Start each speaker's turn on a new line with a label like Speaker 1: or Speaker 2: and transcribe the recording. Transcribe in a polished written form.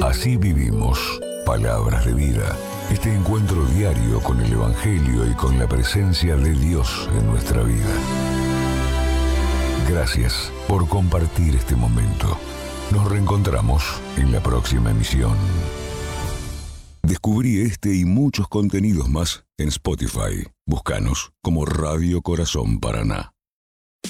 Speaker 1: Así vivimos. Palabras de vida. Este encuentro diario con el Evangelio y con la presencia de Dios en nuestra vida. Gracias por compartir este momento. Nos reencontramos en la próxima emisión. Descubrí este y muchos contenidos más en Spotify. Búscanos como Radio Corazón Paraná.